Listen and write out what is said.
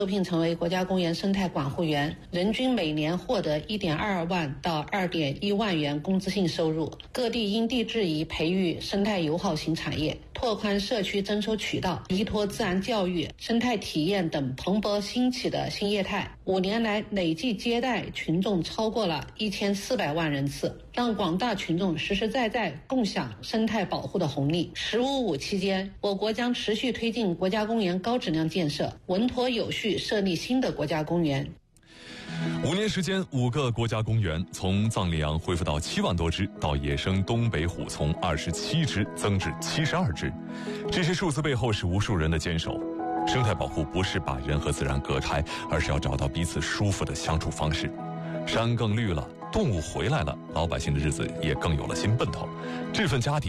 受聘成为国家公园生态管护员，人均每年获得1.22万到2.1万元工资性收入。各地因地制宜培育生态友好型产业，拓宽社区征收渠道，依托自然教育、生态体验等蓬勃兴起的新业态。5年来累计接待群众超过了1400万人次，让广大群众实实在在共享生态保护的红利。“15+5”期间，我国将持续推进国家公园高质量建设，稳妥有序设立新的国家公园。 5年时间，5个国家公园从藏羚羊恢复到7万多只，到野生东北虎从27只增至72只。这些数字背后是无数人的坚守。生态保护不是把人和自然隔开，而是要找到彼此舒服的相处方式。山更绿了，动物回来了，老百姓的日子也更有了新奔头。这份家底